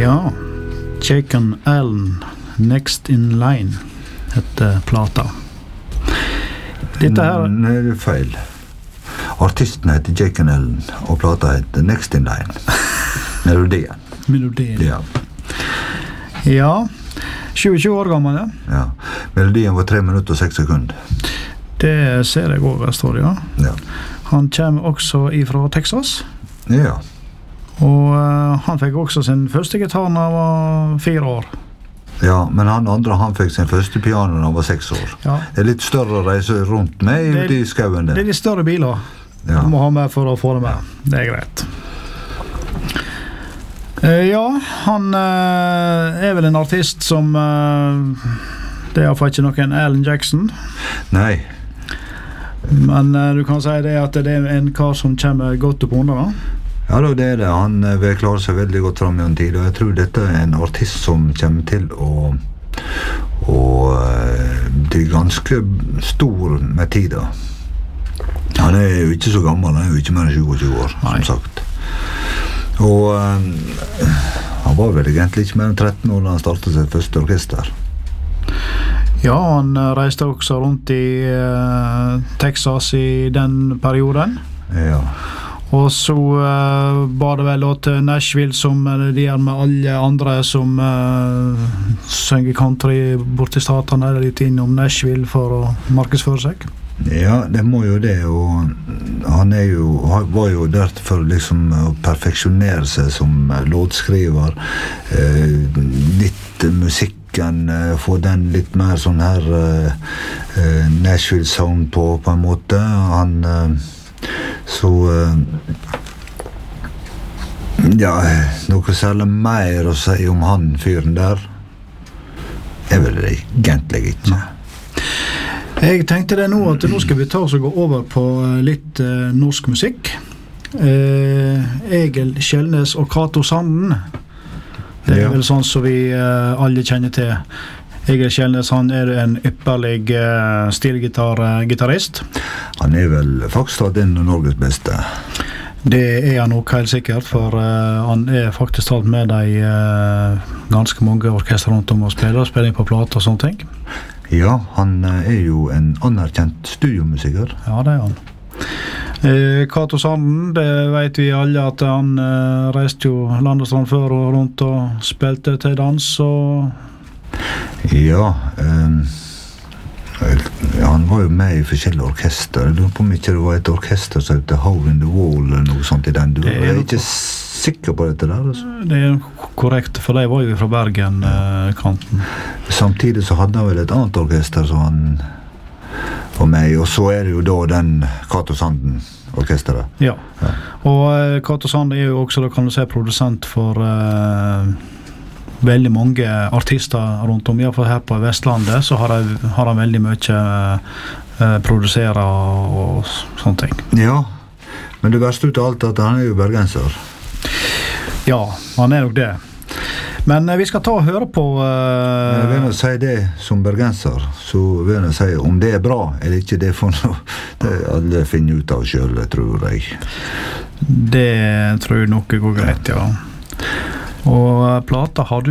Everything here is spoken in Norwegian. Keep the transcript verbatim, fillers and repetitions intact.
Ja, Jake Allen, Next in Line, heter plata. Dette her... Nei, det er feil. Artisten heter Jake Allen, og plata heter Next in Line. Melodien. Melodien. Ja. Ja, tjue år gammel, ja. Ja. Melodien var tre minutter og seks sekunder. Det ser jeg også, står det, ja. Ja. Han kommer også ifra Texas. Ja. Og uh, han fikk også sin første gitar når han var fire år. Ja, men han andre, han fikk sin første piano når han var seks år. Ja. Det er litt større å reise rundt med det, ute i skauen der. Det er litt større biler. Ja. Du må ha med for å få det med. Det er greit. Uh, ja, han uh, er vel en artist som... Uh, det er i hvert fall ikke noen Alan Jackson. Nei. Men uh, du kan si det at det er en kar som kommer godt opp under da. Ja, det er det. Han vil klare seg veldig godt frem i en tid, og jeg tror dette er en artist som kommer til å, å bli ganske stor med tida. Han er jo ikke så gammel, han er jo ikke mer enn tjue år, som Nei. sagt. Og um, han var vel egentlig ikke mer enn tretten år da han startet sitt første orkester. Ja, han reiste også rundt i uh, Texas i den perioden. Ja. Og så uh, var det vel til Nashville som uh, de er med alle andre som uh, synger country bort i staten, eller litt innom Nashville for å markedsføre seg. Ja, det må jo det, og han er jo, han var jo der for liksom å perfeksjonere seg som låtskriver, eh, litt musikken, eh, få den litt mer sånn her eh, Nashville sound på, på en måte. Han eh, så uh, ja, noe særlig mer å si om han fyren der er vel det egentlig ikke. Jeg tenkte det nå at nå skal vi ta oss og gå over på litt uh, norsk musikk. uh, Egil Kjellnes og Cato Sanden, det er ja. vel sånn som vi uh, alle kjenner til. Egil Kjellnes, han er en ypperlig uh, stilgitar-gitarist. Han er vel faktisk tatt inn Norges beste. Det er han nok helt sikkert, for uh, han er faktisk tatt med de uh, ganske mange orkester rundt om og spiller, spiller på plate og sånne ting. Ja, han uh, er jo en anerkjent studiomusiker. Ja, det er han. Uh, Cato Sanden, det vet vi alle at han uh, reiste jo land og strand før og rundt og spilte til dans og... Ja, um, han var jo med i forskjellige orkester. Jeg lurer på om ikke det var et orkester som heter Hole in the Wall eller noe sånt i den. Du er, er ikke sikker på dette der? Altså. Det er korrekt, for de var jo fra Bergen-kanten. Eh, Samtidig så hadde han vel et annet orkester som han var med i, og så er det jo da den Cato Sanden-orkesteret. Ja, ja. Og uh, Cato Sanden er jo også, da kan du si, produsent for... Uh, veldig mange artister rundt om, i hvert fall her på Vestlandet, så har han har de veldig mye uh, produsere og, og sånne ting. Ja, men det verste ut av alt er at han er jo bergenser. Ja, han er nok det. Men uh, vi skal ta og høre på... Uh, jeg vil si det som bergenser, så vil jeg si om det er bra, eller ikke det for noe, det alle finner ut av selv, tror jeg. Det tror jeg nok går greit, ja. Og plata har du